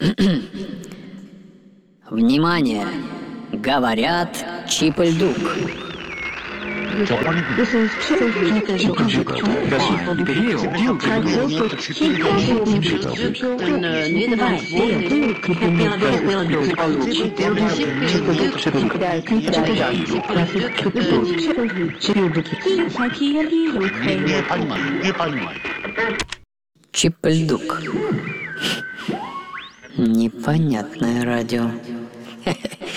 Внимание! Говорят Чип-Ль-Дук. This is Chip-Lь-Дук. Чип-Ль-Дук. Непонятное радио.